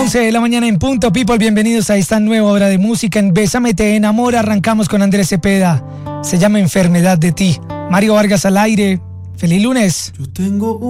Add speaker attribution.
Speaker 1: 11 de la mañana en punto, people. Bienvenidos a esta nueva hora de música en Bésame Te Enamora. Arrancamos con Andrés Cepeda. Se llama Enfermedad de Ti. Mario Vargas al aire. Feliz lunes.
Speaker 2: Yo tengo